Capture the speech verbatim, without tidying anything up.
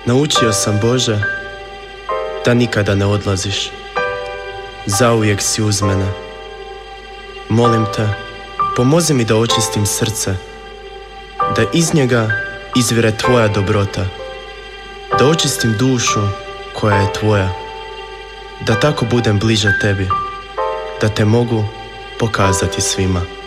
Naučio sam, Bože, da nikada ne odlaziš. Zauvijek si uz mene. Molim te, pomozi mi da očistim srce, da iz njega izvire tvoja dobrota, da očistim dušu koja je tvoja, da tako budem bliže tebi, da te mogu pokazati svima.